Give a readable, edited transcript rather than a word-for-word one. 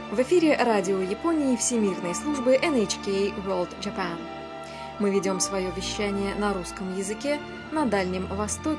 В эфире радио Японии Всемирной службы NHK World Japan. Мы ведем свое вещание на русском языке на Дальнем Востоке